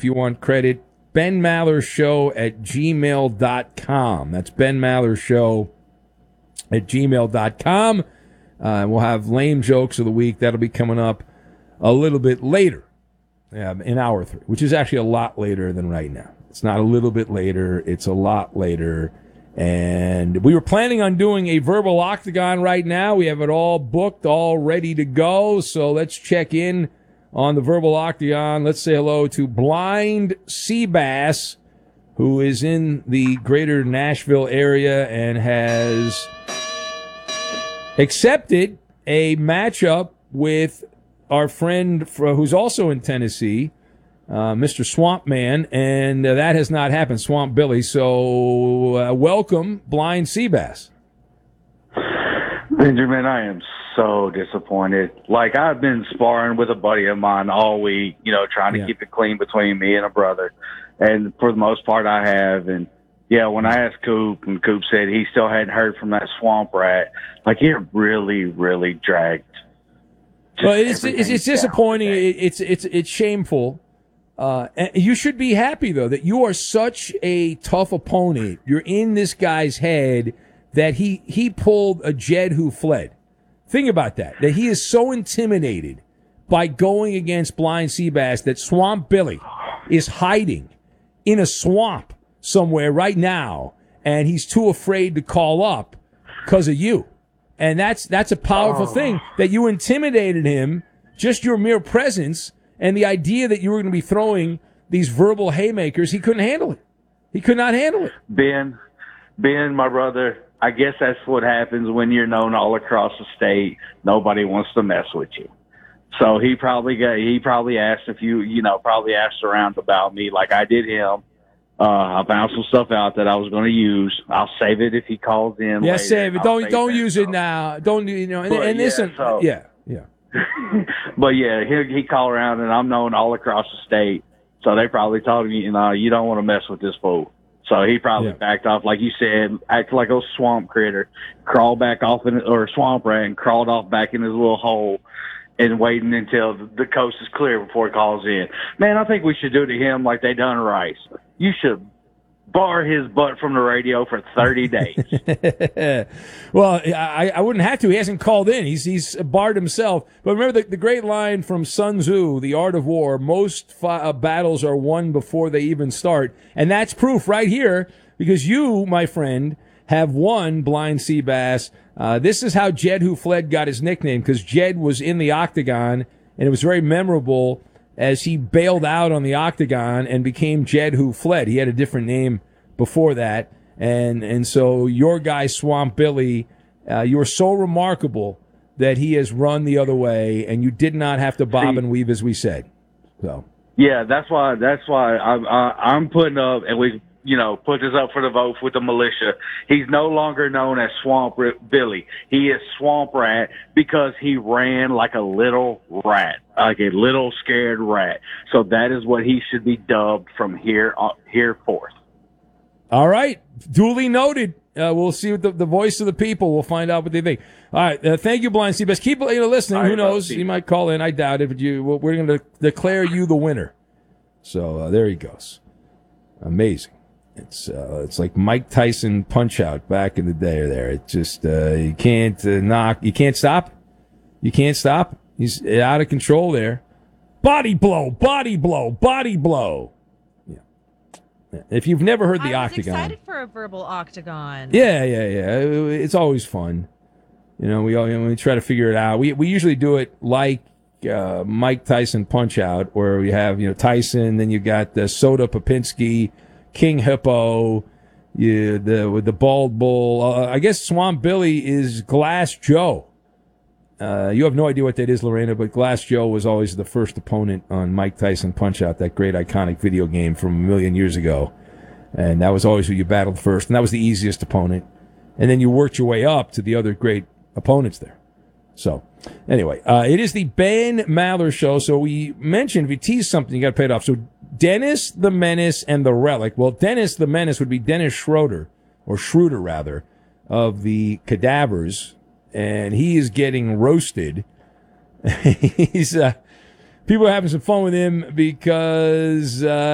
you want credit. Ben Maller Show at gmail.com. That's Ben Maller Show at gmail.com. We'll have lame jokes of the week. That'll be coming up a little bit later in hour 3, which is actually a lot later than right now. It's not a little bit later. It's a lot later. And we were planning on doing a verbal octagon right now. We have it all booked, all ready to go. So let's check in on the verbal octagon. Let's say hello to Blind Seabass, who is in the greater Nashville area and has accepted a matchup with our friend who's also in Tennessee, Mr. Swamp Man, and that has not happened, Swamp Billy. So welcome, Blind Seabass. Benjamin, I am so disappointed. Like, I've been sparring with a buddy of mine all week, trying to keep it clean between me and a brother. And for the most part, I have. And, when I asked Coop, and Coop said he still hadn't heard from that swamp rat, like, it really, really dragged. Well, it's disappointing. It's shameful. And you should be happy, though, that you are such a tough opponent. You're in this guy's head that he pulled a Jed who fled. Think about that he is so intimidated by going against Blind Seabass that Swamp Billy is hiding in a swamp somewhere right now, and he's too afraid to call up because of you. And that's a powerful thing, that you intimidated him, just your mere presence, and the idea that you were going to be throwing these verbal haymakers. He couldn't handle it. He could not handle it. Ben, my brother, I guess that's what happens when you're known all across the state. Nobody wants to mess with you. So he probably asked if probably asked around about me like I did him. I found some stuff out that I was going to use. I'll save it if he calls in. Yeah, later. save it. Don't use it now. Don't And listen, yeah. But he called around, and I'm known all across the state. So they probably told me, you don't want to mess with this fool. So he probably backed off, like you said, acted like a swamp critter, crawled back off or swamp rat, and crawled off back in his little hole, and waiting until the coast is clear before he calls in. Man, I think we should do to him like they done Rice. You should bar his butt from the radio for 30 days. Well, I wouldn't have to. He hasn't called in. He's barred himself. But remember the great line from Sun Tzu, The Art of War, most battles are won before they even start. And that's proof right here, because you, my friend, have won, Blind Seabass. This is how Jed Who Fled got his nickname, because Jed was in the octagon, and it was very memorable as he bailed out on the octagon and became Jed Who Fled. He had a different name before that. And so your guy, Swamp Billy, you were so remarkable that he has run the other way, and you did not have to bob and weave, as we said. So yeah, that's why I'm putting up, and we put this up for the vote with the militia. He's no longer known as Swamp Billy. He is Swamp Rat because he ran like a little rat, like a little scared rat. So that is what he should be dubbed from here forth. All right. Duly noted. We'll see what the voice of the people. We'll find out what they think. All right. Thank you, Blind Seabass. Keep listening. Who knows? He might call in. I doubt it. But we're going to declare you the winner. So there he goes. Amazing. It's like Mike Tyson Punch-Out back in the day there. It's just, you can't you can't stop. You can't stop. He's out of control there. Body blow, body blow, body blow. Yeah. If you've never heard the octagon. I'm excited for a verbal octagon. Yeah. It's always fun. We try to figure it out. We usually do it like Mike Tyson Punch-Out, where we have, Tyson, then you got Soda Popinski, King Hippo, with the Bald Bull. I guess Swamp Billy is Glass Joe. You have no idea what that is, Lorena, but Glass Joe was always the first opponent on Mike Tyson Punch-Out, that great iconic video game from a million years ago. And that was always who you battled first, and that was the easiest opponent. And then you worked your way up to the other great opponents there. So, anyway, it is the Ben Maller Show. So we mentioned, if you tease something, you got to pay it off. So Dennis the Menace and the Relic. Well, Dennis the Menace would be Dennis Schroeder, or Schroeder rather, of the Cadavers, and he is getting roasted. He's people are having some fun with him because